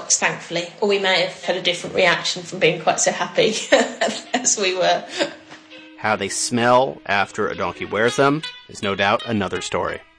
socks, thankfully. Or we may have had a different reaction from being quite so happy as we were. How they smell after a donkey wears them is no doubt another story.